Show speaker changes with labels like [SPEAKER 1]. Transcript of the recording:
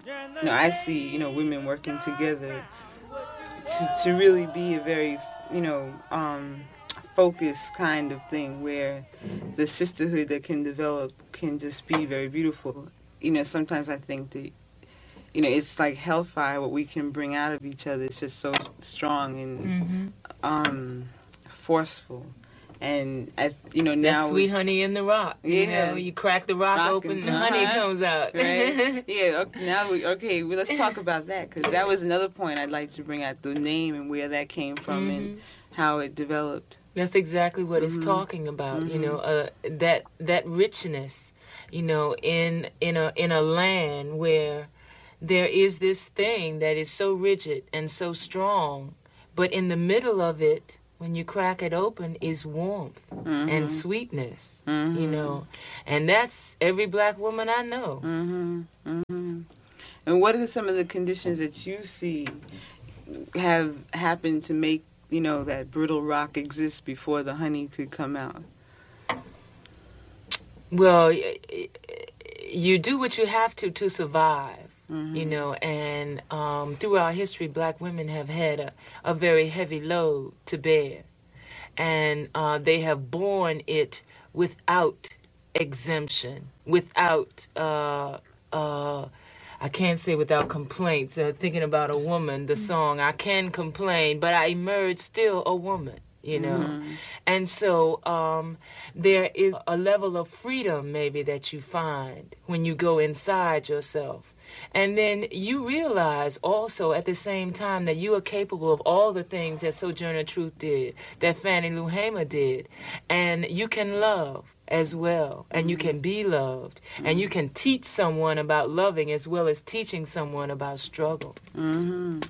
[SPEAKER 1] I see, women working together to really be a very, focused kind of thing where the sisterhood that can develop can just be very beautiful. Sometimes I think that, it's like hellfire, what we can bring out of each other. It's just so strong and forceful. And, now...
[SPEAKER 2] That's sweet honey in the rock.
[SPEAKER 1] Yeah.
[SPEAKER 2] You crack the rock open and the honey comes out.
[SPEAKER 1] Right? Yeah, let's talk about that, because that was another point I'd like to bring out, the name and where that came from and how it developed.
[SPEAKER 2] That's exactly what it's talking about, that richness, in a land where there is this thing that is so rigid and so strong, but in the middle of it, when you crack it open, is warmth and sweetness, and that's every black woman I know.
[SPEAKER 1] And what are some of the conditions that you see have happened to make, that brittle rock exist before the honey could come out?
[SPEAKER 2] Well, you do what you have to survive. And through our history, black women have had a very heavy load to bear. And they have borne it without exemption, without, I can't say without complaints. Thinking about a woman, the song, I can complain, but I emerge still a woman. And so there is a level of freedom maybe that you find when you go inside yourself. And then you realize also at the same time that you are capable of all the things that Sojourner Truth did, that Fannie Lou Hamer did. And you can love as well, and you can be loved, and you can teach someone about loving as well as teaching someone about struggle.